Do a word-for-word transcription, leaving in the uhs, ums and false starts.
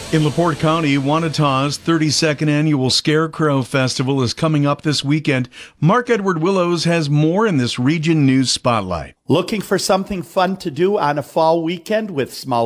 In LaPorte County, Wanatah's thirty-second Annual Scarecrow Festival is coming up this weekend. Mark Edward Willows has more in this Region News Spotlight. Looking for something fun to do on a fall weekend with small